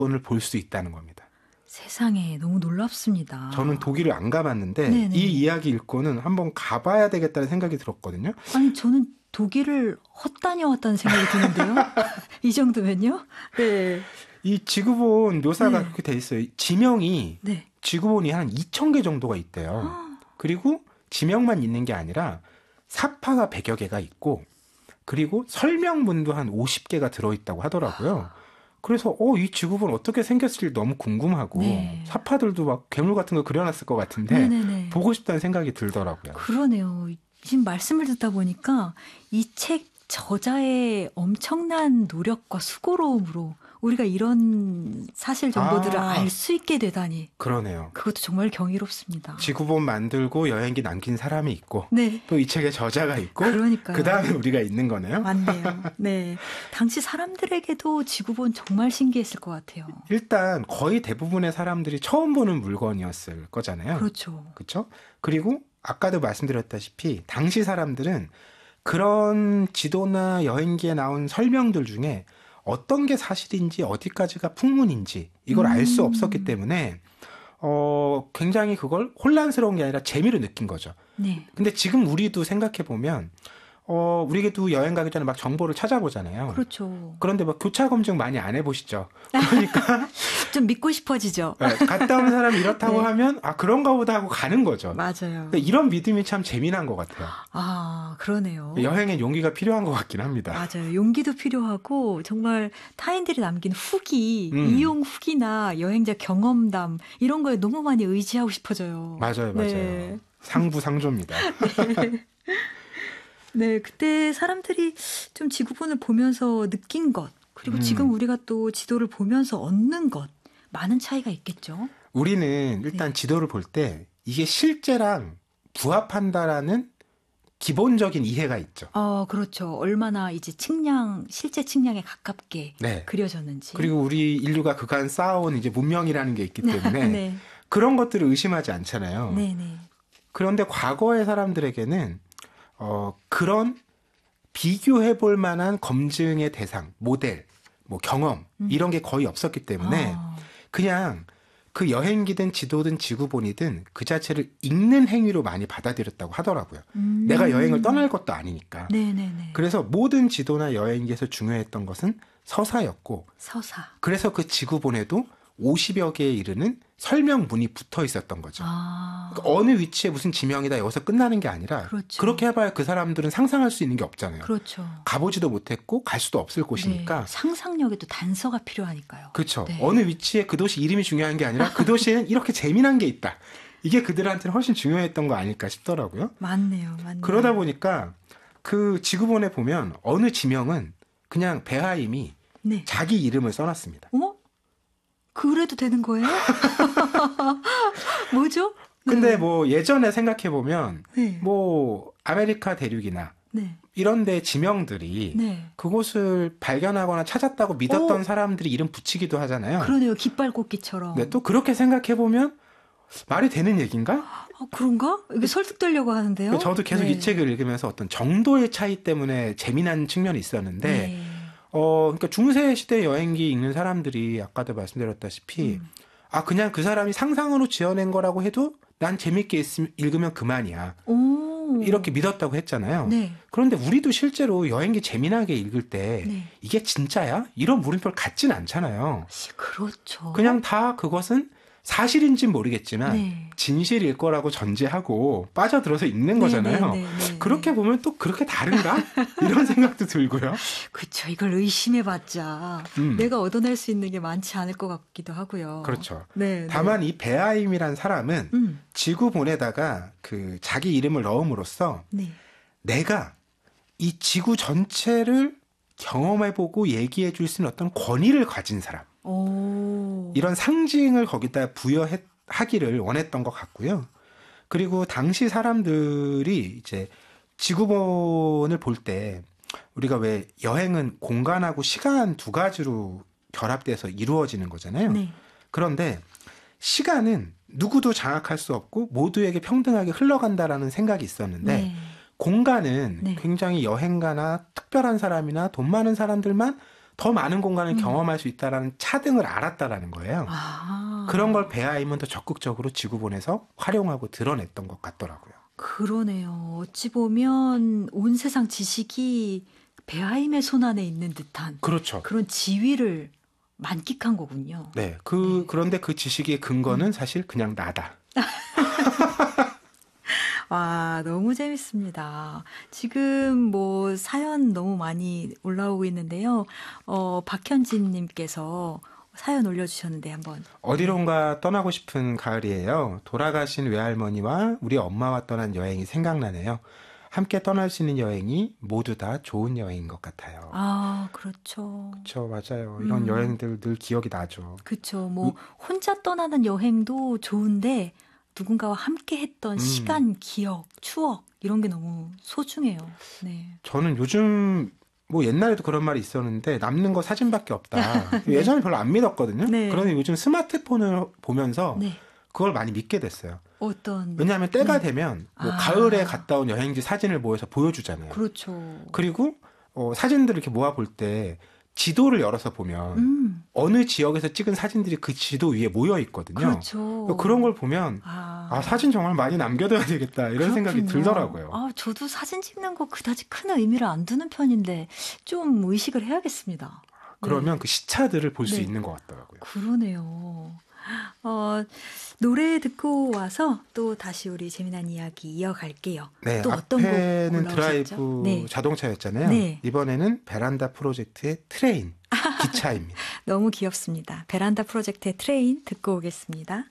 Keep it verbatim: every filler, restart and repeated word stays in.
지구본을 볼 수 있다는 겁니다. 세상에 너무 놀랍습니다. 저는 독일을 안 가봤는데 네네. 이 이야기 읽고는 한번 가봐야 되겠다는 생각이 들었거든요. 아니 저는 독일을 헛다녀왔다는 생각이 드는데요. 이 정도면요? 네. 이 지구본 묘사가 네. 그렇게 돼 있어요. 지명이 네. 지구본이 한 이천 개 정도가 있대요. 그리고 지명만 있는 게 아니라 사파가 백여 개가 있고 그리고 설명문도 한 오십 개가 들어있다고 하더라고요. 그래서 어, 이 지구본 어떻게 생겼을지 너무 궁금하고 네. 사파들도 막 괴물 같은 거 그려놨을 것 같은데 네네네. 보고 싶다는 생각이 들더라고요. 그러네요. 지금 말씀을 듣다 보니까 이 책 저자의 엄청난 노력과 수고로움으로 우리가 이런 사실 정보들을 아. 알 수 있게 되다니 그러네요. 그것도 정말 경이롭습니다. 지구본 만들고 여행기 남긴 사람이 있고 네. 또 이 책의 저자가 있고 그러니까요. 그 다음에 우리가 있는 거네요. 맞네요. 네. 당시 사람들에게도 지구본 정말 신기했을 것 같아요. 일단 거의 대부분의 사람들이 처음 보는 물건이었을 거잖아요. 그렇죠. 그렇죠? 그리고 아까도 말씀드렸다시피 당시 사람들은 그런 지도나 여행기에 나온 설명들 중에 어떤 게 사실인지 어디까지가 풍문인지 이걸 알 수 음. 없었기 때문에 어, 굉장히 그걸 혼란스러운 게 아니라 재미로 느낀 거죠. 네. 근데 지금 우리도 생각해 보면 어, 우리도 여행 가기 전에 막 정보를 찾아보잖아요. 그렇죠. 그런데 막 교차 검증 많이 안 해보시죠. 그러니까 좀 믿고 싶어지죠. 네, 갔다 온 사람이 이렇다고 네. 하면 아 그런가 보다 하고 가는 거죠. 맞아요. 그러니까 이런 믿음이 참 재미난 것 같아요. 아, 그러네요. 여행엔 용기가 필요한 것 같긴 합니다. 맞아요. 용기도 필요하고 정말 타인들이 남긴 후기, 음. 이용 후기나 여행자 경험담 이런 거에 너무 많이 의지하고 싶어져요. 맞아요, 맞아요. 네. 상부상조입니다. 네. 네, 그때 사람들이 좀 지구본을 보면서 느낀 것, 그리고 음. 지금 우리가 또 지도를 보면서 얻는 것, 많은 차이가 있겠죠? 우리는 일단 네. 지도를 볼 때 이게 실제랑 부합한다라는 기본적인 이해가 있죠. 어, 그렇죠. 얼마나 이제 측량, 실제 측량에 가깝게 네. 그려졌는지. 그리고 우리 인류가 그간 쌓아온 이제 문명이라는 게 있기 때문에 네. 그런 것들을 의심하지 않잖아요. 네, 네. 그런데 과거의 사람들에게는 어, 그런 비교해 볼 만한 검증의 대상, 모델, 뭐 경험 음. 이런 게 거의 없었기 때문에 아, 그냥 그 여행기든 지도든 지구본이든 그 자체를 읽는 행위로 많이 받아들였다고 하더라고요. 음. 내가 여행을 떠날 것도 아니니까. 네, 네, 네. 그래서 모든 지도나 여행기에서 중요했던 것은 서사였고 서사. 그래서 그 지구본에도 오십여 개에 이르는 설명문이 붙어 있었던 거죠. 아, 그러니까 어느 위치에 무슨 지명이다 여기서 끝나는 게 아니라 그렇죠. 그렇게 해봐야 그 사람들은 상상할 수 있는 게 없잖아요. 그렇죠. 가보지도 못했고 갈 수도 없을 곳이니까. 네, 상상력에도 단서가 필요하니까요. 그렇죠. 네. 어느 위치에 그 도시 이름이 중요한 게 아니라 그 도시에는 이렇게 재미난 게 있다. 이게 그들한테는 훨씬 중요했던 거 아닐까 싶더라고요. 맞네요, 맞네요. 그러다 보니까 그 지구본에 보면 어느 지명은 그냥 베하임이 네. 자기 이름을 써놨습니다. 어? 그래도 되는 거예요? 뭐죠? 근데 네. 뭐 예전에 생각해보면 네. 뭐 아메리카 대륙이나 네. 이런 데 지명들이 네. 그곳을 발견하거나 찾았다고 믿었던 오. 사람들이 이름 붙이기도 하잖아요. 그러네요. 깃발꽂기처럼. 네, 또 그렇게 생각해보면 말이 되는 얘기인가? 아, 그런가? 이게 설득되려고 하는데요. 저도 계속 네. 이 책을 읽으면서 어떤 정도의 차이 때문에 재미난 측면이 있었는데 네. 어, 그러니까 중세 시대 여행기 읽는 사람들이 아까도 말씀드렸다시피 음. 아 그냥 그 사람이 상상으로 지어낸 거라고 해도 난 재밌게 있, 읽으면 그만이야. 오. 이렇게 믿었다고 했잖아요. 네. 그런데 우리도 실제로 여행기 재미나게 읽을 때 네. 이게 진짜야? 이런 물음표를 갖진 않잖아요. 시- 그렇죠. 그냥 다 그것은 사실인지는 모르겠지만 네. 진실일 거라고 전제하고 빠져들어서 읽는 네, 거잖아요. 네, 네, 네, 그렇게 네. 보면 또 그렇게 다른가? 이런 생각도 들고요. 그렇죠. 이걸 의심해봤자 음. 내가 얻어낼 수 있는 게 많지 않을 것 같기도 하고요. 그렇죠. 네. 다만 네. 이 베하임이란 사람은 음. 지구본에다가 그 자기 이름을 넣음으로써 네. 내가 이 지구 전체를 경험해보고 얘기해줄 수 있는 어떤 권위를 가진 사람. 오. 이런 상징을 거기다 부여하기를 원했던 것 같고요. 그리고 당시 사람들이 이제 지구본을 볼 때 우리가 왜 여행은 공간하고 시간 두 가지로 결합돼서 이루어지는 거잖아요. 네. 그런데 시간은 누구도 장악할 수 없고 모두에게 평등하게 흘러간다라는 생각이 있었는데 네. 공간은 네. 굉장히 여행가나 특별한 사람이나 돈 많은 사람들만 더 많은 공간을 음. 경험할 수 있다라는 차등을 알았다라는 거예요. 아. 그런 걸 배아임은 더 적극적으로 지구본에서 활용하고 드러냈던 것 같더라고요. 그러네요. 어찌 보면 온 세상 지식이 배아임의 손안에 있는 듯한 그렇죠. 그런 지위를 만끽한 거군요. 네, 그 네. 그런데 그 지식의 근거는 음. 사실 그냥 나다. 와, 너무 재밌습니다. 지금 뭐 사연 너무 많이 올라오고 있는데요. 어, 박현진 님께서 사연 올려주셨는데 한번. 어디론가 떠나고 싶은 가을이에요. 돌아가신 외할머니와 우리 엄마와 떠난 여행이 생각나네요. 함께 떠날 수 있는 여행이 모두 다 좋은 여행인 것 같아요. 아, 그렇죠. 그렇죠, 맞아요. 이런 음. 여행들 늘 기억이 나죠. 그렇죠. 뭐 혼자 떠나는 여행도 좋은데 누군가와 함께 했던 음. 시간, 기억, 추억 이런 게 너무 소중해요. 네. 저는 요즘 뭐 옛날에도 그런 말이 있었는데 남는 거 사진밖에 없다. 네. 예전에 별로 안 믿었거든요. 네. 그런데 요즘 스마트폰을 보면서 네. 그걸 많이 믿게 됐어요. 어떤 왜냐하면 때가 네. 되면 뭐 아. 가을에 갔다 온 여행지 사진을 모여서 보여주잖아요. 그렇죠. 그리고 어, 사진들을 이렇게 모아 볼 때 지도를 열어서 보면 음. 어느 지역에서 찍은 사진들이 그 지도 위에 모여 있거든요. 그렇죠. 그런 걸 보면 아, 아, 사진 정말 많이 남겨둬야 되겠다 이런 생각이 그렇군요. 들더라고요. 아, 저도 사진 찍는 거 그다지 큰 의미를 안 두는 편인데 좀 의식을 해야겠습니다. 그러면 네. 그 시차들을 볼 수 네. 있는 것 같더라고요. 그러네요. 어, 노래 듣고 와서 또 다시 우리 재미난 이야기 이어갈게요. 네, 또 어떤 곡 앞에는 올라오셨죠? 드라이브 네. 자동차였잖아요. 네. 이번에는 베란다 프로젝트의 트레인, 기차입니다. 너무 귀엽습니다. 베란다 프로젝트의 트레인 듣고 오겠습니다.